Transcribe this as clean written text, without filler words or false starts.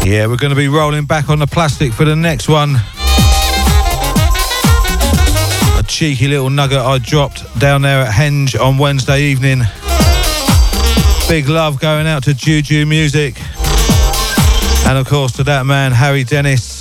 Yeah, we're going to be rolling back on the plastic for the next one. A cheeky little nugget I dropped down there at Henge on Wednesday evening. Big love going out to Juju Music. And of course to that man, Harry Dennis.